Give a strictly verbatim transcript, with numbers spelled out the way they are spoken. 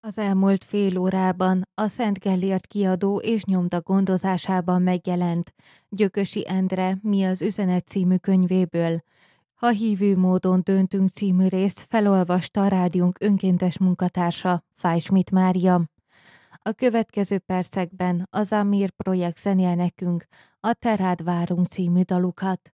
Az elmúlt fél órában a Szent Gellért kiadó és nyomda gondozásában megjelent Gyökösi Endre Mi az üzenet című könyvéből. Ha hívő módon döntünk című részt felolvasta a rádiónk önkéntes munkatársa, Fáj Schmidt Mária. A következő percekben az Amir projekt zenél nekünk a Te rád várunk című dalukat.